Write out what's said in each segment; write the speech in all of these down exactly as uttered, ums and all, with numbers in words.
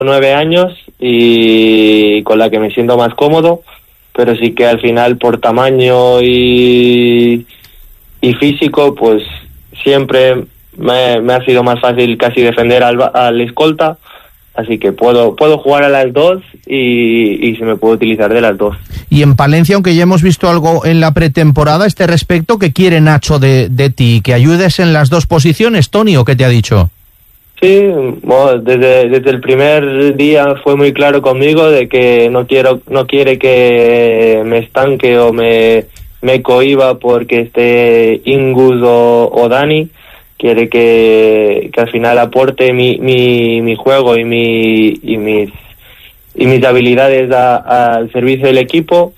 nueve años y con la que me siento más cómodo, pero sí que al final por tamaño y, y físico, pues siempre me, me ha sido más fácil casi defender al, al escolta, así que puedo puedo jugar a las dos y, y se me puede utilizar de las dos. Y en Palencia, aunque ya hemos visto algo en la pretemporada a este respecto, ¿qué quiere Nacho de, de ti? ¿Que ayudes en las dos posiciones, Toni, o qué te ha dicho? Sí, bueno, desde desde el primer día fue muy claro conmigo de que no quiero no quiere que me estanque o me me cohiba porque esté Ingus o, o Dani. Quiere que, que al final aporte mi mi, mi juego y mi y mis y mis habilidades a, al servicio del equipo,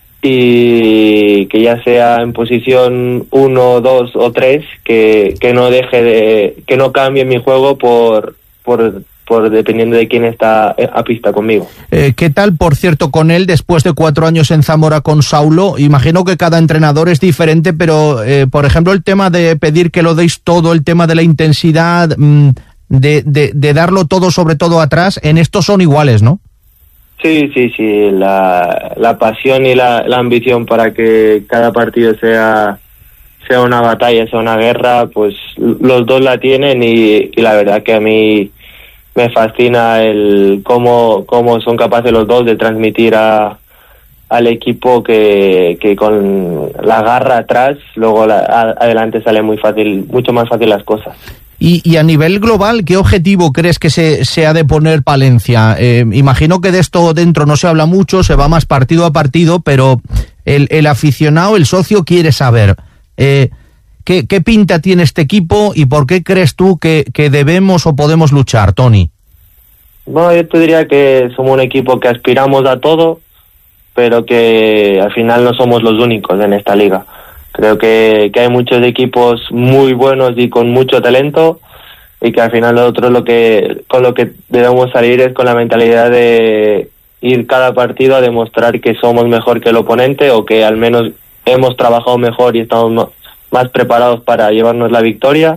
y que ya sea en posición uno, dos o tres, que, que no deje de, que no cambie mi juego por, por, por dependiendo de quién está a pista conmigo. Eh, ¿Qué tal, por cierto, con él después de cuatro años en Zamora con Saulo? Imagino que cada entrenador es diferente, pero eh, por ejemplo el tema de pedir que lo deis todo, el tema de la intensidad, mmm, de, de, de darlo todo, sobre todo atrás, en esto son iguales, ¿no? Sí, sí, sí, la, la pasión y la, la ambición para que cada partido sea sea una batalla, sea una guerra, pues los dos la tienen, y, y la verdad que a mí me fascina el cómo, cómo son capaces los dos de transmitir a, al equipo que, que con la garra atrás, luego la, a, adelante sale muy fácil, mucho más fácil las cosas. Y, y a nivel global, ¿qué objetivo crees que se, se ha de poner Palencia? Eh, imagino que de esto dentro no se habla mucho, se va más partido a partido, pero el, el aficionado, el socio quiere saber eh, ¿qué, qué pinta tiene este equipo y por qué crees tú que, que debemos o podemos luchar, Toni? Bueno, yo te diría que somos un equipo que aspiramos a todo, pero que al final no somos los únicos en esta liga. Creo que, que hay muchos equipos muy buenos y con mucho talento, y que al final nosotros lo que con lo que debemos salir es con la mentalidad de ir cada partido a demostrar que somos mejor que el oponente, o que al menos hemos trabajado mejor y estamos más preparados para llevarnos la victoria,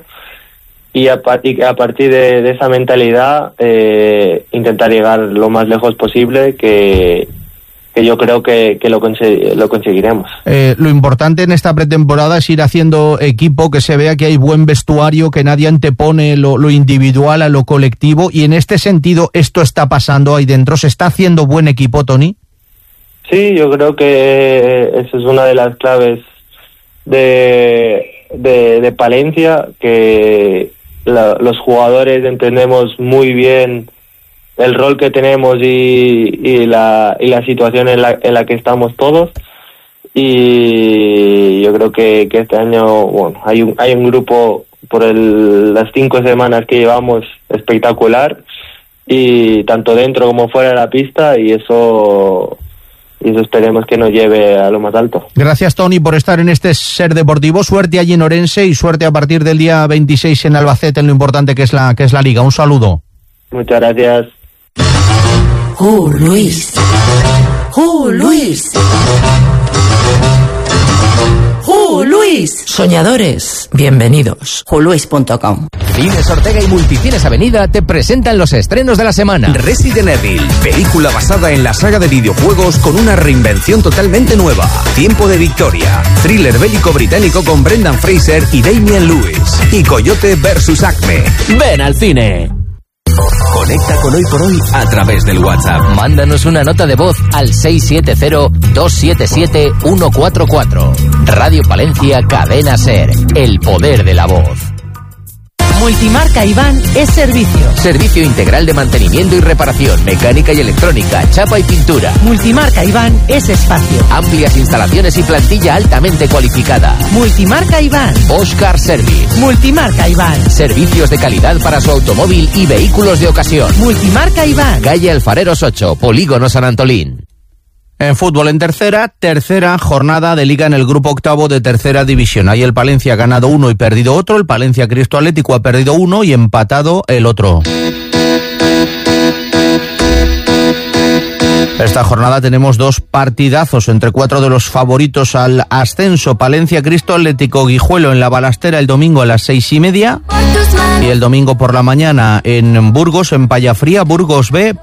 y a, y a partir de, de esa mentalidad eh, intentar llegar lo más lejos posible, que que yo creo que, que lo, consegu- lo conseguiremos. Eh, lo importante en esta pretemporada es ir haciendo equipo, que se vea que hay buen vestuario, que nadie antepone lo, lo individual a lo colectivo, y en este sentido esto está pasando ahí dentro. ¿Se está haciendo buen equipo, Toni? Sí, yo creo que esa es una de las claves de, de, de Palencia, que la, los jugadores entendemos muy bien el rol que tenemos y, y la y la situación en la en la que estamos todos, y yo creo que, que este año, bueno, hay un hay un grupo por el, las cinco semanas que llevamos espectacular, y tanto dentro como fuera de la pista, y eso y eso esperemos que nos lleve a lo más alto. Gracias, Toni, por estar en este Ser Deportivo. Suerte allí en Orense y suerte a partir del día veintiséis en Albacete, en lo importante que es la que es la liga. Un saludo. Muchas gracias. ¡Oh, Luis! ¡Oh, Luis! ¡Oh, Luis! Soñadores, bienvenidos. ¡oh luis punto com! Cines Ortega y Multicines Avenida te presentan los estrenos de la semana. Resident Evil, película basada en la saga de videojuegos con una reinvención totalmente nueva. Tiempo de Victoria, thriller bélico británico con Brendan Fraser y Damian Lewis. Y Coyote versus Acme. ¡Ven al cine! Conecta con Hoy por Hoy a través del WhatsApp. Mándanos una nota de voz al seis siete cero, dos siete siete, uno cuatro cuatro. Radio Palencia, Cadena Ser. El poder de la voz. Multimarca Iván es servicio. Servicio integral de mantenimiento y reparación, mecánica y electrónica, chapa y pintura. Multimarca Iván es espacio. Amplias instalaciones y plantilla altamente cualificada. Multimarca Iván. Bosch Car Service. Multimarca Iván. Servicios de calidad para su automóvil y vehículos de ocasión. Multimarca Iván. Calle Alfareros ocho, Polígono San Antolín. En fútbol en tercera, tercera jornada de liga en el grupo octavo de tercera división. Ahí el Palencia ha ganado uno y perdido otro, el Palencia Cristo Atlético ha perdido uno y empatado el otro. Esta jornada tenemos dos partidazos entre cuatro de los favoritos al ascenso. Palencia Cristo Atlético Guijuelo en la Balastera el domingo a las seis y media. Y el domingo por la mañana en Burgos, en Pallafría, Burgos B,